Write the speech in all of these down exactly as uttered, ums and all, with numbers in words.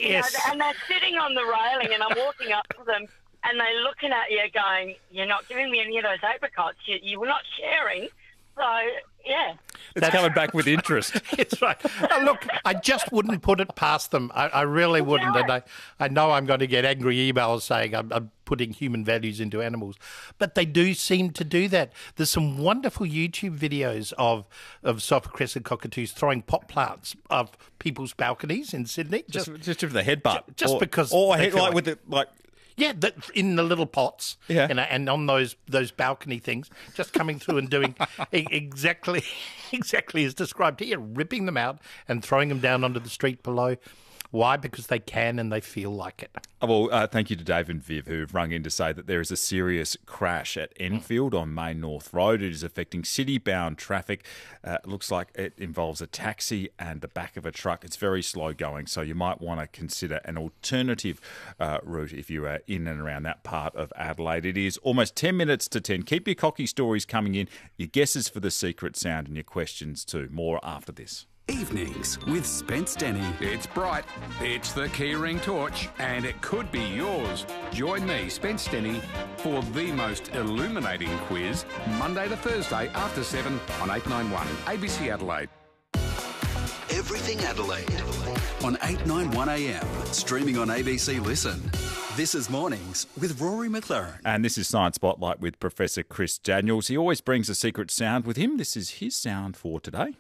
Yes. You know, and they're sitting on the railing, and I'm walking up to them, and they're looking at you going, you're not giving me any of those apricots. You, you were not sharing. So, yeah. It's That's- coming back with interest. It's right. Uh, look, I just wouldn't put it past them. I, I really wouldn't. And I, I know I'm going to get angry emails saying I'm, I'm putting human values into animals. But they do seem to do that. There's some wonderful YouTube videos of, of sulphur crescent cockatoos throwing pot plants of people's balconies in Sydney. Just, just, just with the headbutt. Just or, because Or they head, feel like like- with the, like... Yeah, that in the little pots, Yeah. you know, and on those those balcony things, just coming through and doing e- exactly exactly as described here, ripping them out and throwing them down onto the street below. Why? Because they can and they feel like it. Well, uh, thank you to Dave and Viv who've rung in to say that there is a serious crash at Enfield on Main North Road. It is affecting city-bound traffic. Uh, it looks like it involves a taxi and the back of a truck. It's very slow going, so you might want to consider an alternative uh, route if you are in and around that part of Adelaide. It is almost ten minutes to ten. Keep your cocky stories coming in, your guesses for the secret sound and your questions too. More after this. Evenings with Spence Denny. It's bright, it's the Keyring Torch, and it could be yours. Join me, Spence Denny, for the most illuminating quiz, Monday to Thursday after seven on eight ninety-one A B C Adelaide. Everything Adelaide on eight ninety-one A M. Streaming on A B C Listen. This is Mornings with Rory McLaren. And this is Science Spotlight with Professor Chris Daniels. He always brings a secret sound with him. This is his sound for today.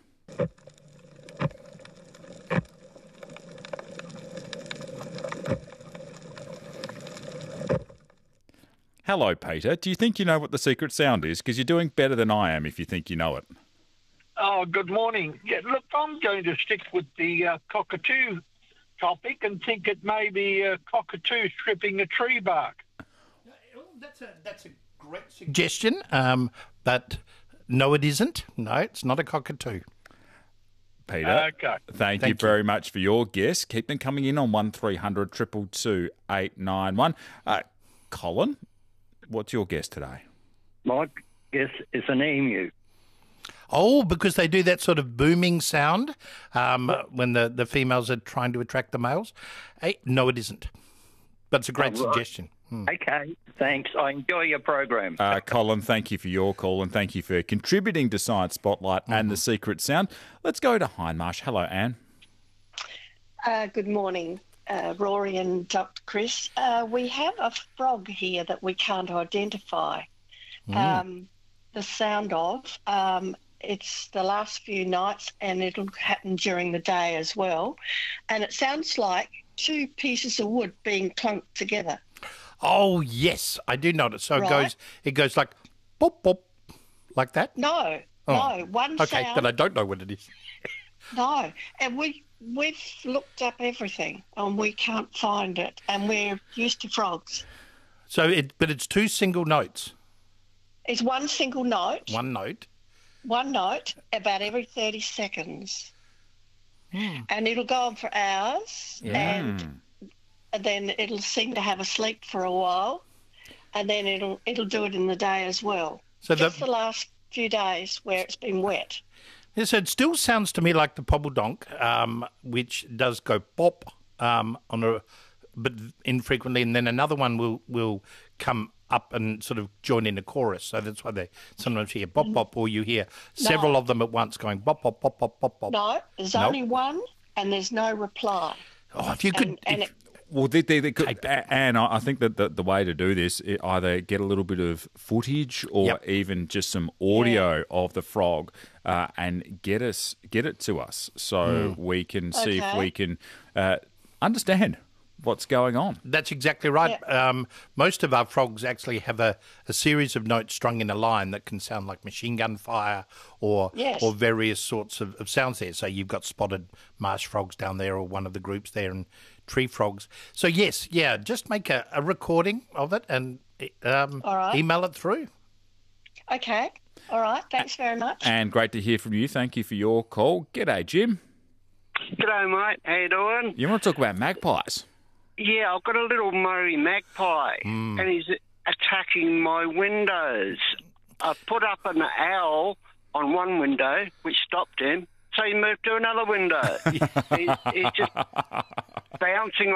Hello, Peter. Do you think you know what the secret sound is? Because you're doing better than I am if you think you know it. Oh, good morning. Yeah, look, I'm going to stick with the uh, cockatoo topic and think it may be a cockatoo stripping a tree bark. That's a that's a great suggestion, um, but no, it isn't. No, it's not a cockatoo. Peter, Okay. thank, Thank you you. very much for your guess. Keep them coming in on one three hundred two two two eight nine one. Uh, Colin, what's your guess today? My guess is an emu. Oh, because they do that sort of booming sound um, when the, the females are trying to attract the males. Hey, no, it isn't. But it's a great Oh, right. suggestion. Hmm. Okay, thanks. I enjoy your program. Uh, Colin, thank you for your call and thank you for contributing to Science Spotlight Mm-hmm. and the secret sound. Let's go to Hindmarsh. Hello, Anne. Uh, good morning, uh, Rory and Doctor Chris. Uh, we have a frog here that we can't identify um, the sound of. Um, it's the last few nights and it'll happen during the day as well. And it sounds like two pieces of wood being clunked together. Oh, yes, I do know it. So it Right. goes it goes like boop, boop, like that? No, Oh. no, one Okay, sound. but I don't know what it is. No, and we we've looked up everything and we can't find it. And we're used to frogs. So it, but it's two single notes. It's one single note, One note. one note, about every thirty seconds, and it'll go on for hours, and then it'll seem to have a sleep for a while, and then it'll it'll do it in the day as well. So Just the- the last few days where it's been wet. Yeah, so it still sounds to me like the pobbledonk, um, which does go pop um, on a, but infrequently, and then another one will will come up and sort of join in a chorus. So that's why they sometimes hear bop bop, or you hear several of them at once going bop bop bop bop bop bop. No, there's Nope. only one, and there's no reply. Oh, if you could, And, and if- it, Well, they, they, they could, Tape it. A- and I I think that the, the way to do this, i- either get a little bit of footage or Yep. even just some audio of the frog, uh, and get us get it to us so we can see if Okay. we can uh, understand what's going on. that's exactly right. Um, most of our frogs actually have a, a series of notes strung in a line that can sound like machine gun fire or Yes. or various sorts of, of sounds there. So you've got spotted marsh frogs down there, or one of the groups there, and tree frogs. So yes, yeah, just make a, a recording of it and um, All right. email it through. okay, all right. Thanks very much. And great to hear from you. Thank you for your call. G'day, Jim. G'day, mate. How you doing? You want to talk about magpies? Yeah, I've got a little Murray magpie, and he's attacking my windows. I've put up an owl on one window, which stopped him, so he moved to another window. he's, he's just bouncing